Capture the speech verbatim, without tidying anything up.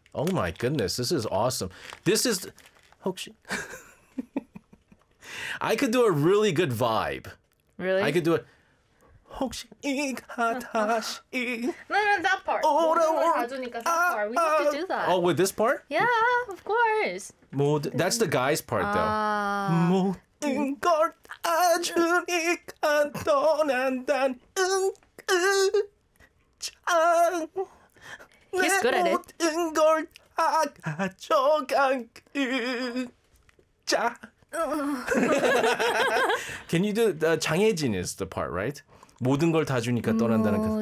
Oh my goodness, this is awesome. This is 혹시 I could do a really good vibe. Really? I could do it. 혹시 이가 다시 No, no, that part. Oh, 모든 걸 no. 다 주니까 that part. We have to do that. Oh, with this part? Yeah, of course. 모든, that's the guy's part though. 아, 모든 걸 다 주니까 떠난다는 참 He's good at it. 모든 걸 다 가져간 그자 Can you do the 장혜진 is the part, right? 모든 걸 다 주니까 떠난다는 그